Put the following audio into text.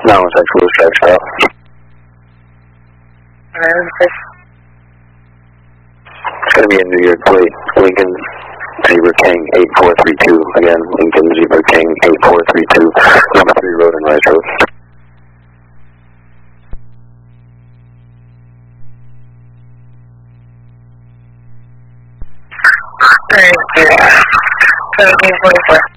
No, it's actually stretched out. It's going to be a New York plate. Lincoln Zebra King 8432. Again, Lincoln Zebra King 8432. Number 3 Road and Rice Road. Thank you. 1744.